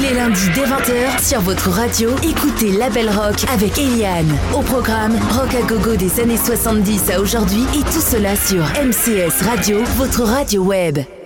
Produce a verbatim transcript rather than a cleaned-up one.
les lundis dès vingt heures sur votre radio, écoutez Label Rock avec Eliane. Au programme, rock à gogo des années soixante-dix à aujourd'hui et tout cela sur M C S Radio, votre radio web.